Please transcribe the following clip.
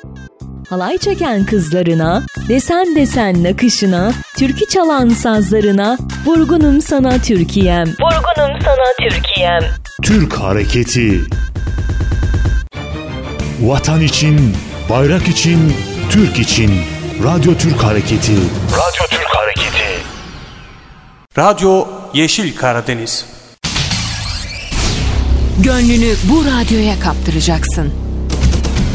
Halay çeken kızlarına, desen desen nakışına, türkü çalan sazlarına, vurgunum sana Türkiye'm, vurgunum sana Türkiye'm. Türk Hareketi. Vatan için, bayrak için, Türk için. Radyo Türk Hareketi. Radyo Türk Hareketi. Radyo Yeşil Karadeniz. Gönlünü bu radyoya kaptıracaksın.